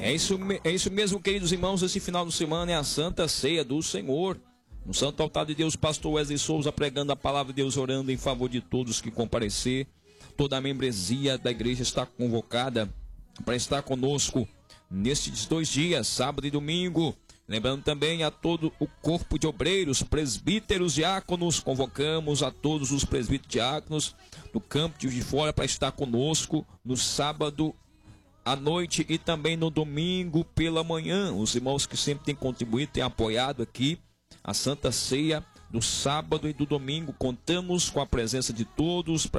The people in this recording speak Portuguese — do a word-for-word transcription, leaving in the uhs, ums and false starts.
É isso, é isso mesmo, queridos irmãos. Esse final de semana é a Santa Ceia do Senhor. No Santo Altar de Deus, pastor Wesley Souza pregando a palavra de Deus, orando em favor de todos que comparecer. Toda a membresia da igreja está convocada para estar conosco nestes dois dias, sábado e domingo. Lembrando também a todo o corpo de obreiros, presbíteros, diáconos. Convocamos a todos os presbíteros diáconos do campo de fora para estar conosco no sábado à noite e também no domingo pela manhã. Os irmãos que sempre têm contribuído, têm apoiado aqui a Santa Ceia do sábado e do domingo. Contamos com a presença de todos para